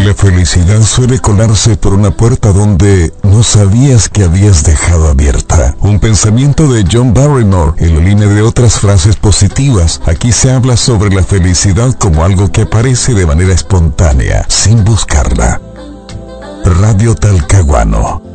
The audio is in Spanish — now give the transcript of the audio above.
La felicidad suele colarse por una puerta donde no sabías que habías dejado abierta. Un pensamiento de John Barrymore en la línea de otras frases positivas. Aquí se habla sobre la felicidad como algo que aparece de manera espontánea, sin buscarla. Radio Talcahuano.